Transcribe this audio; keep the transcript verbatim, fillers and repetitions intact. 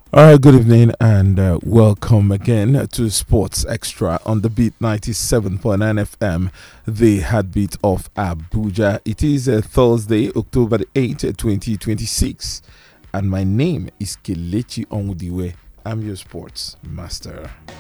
All right, good evening and uh, welcome again to Sports Extra on the Beat ninety-seven point nine F M, the heartbeat of Abuja. It is uh, Thursday, October the eighth, twenty twenty-six, and my name is Kelechi Onwudiwe. I'm your sports master.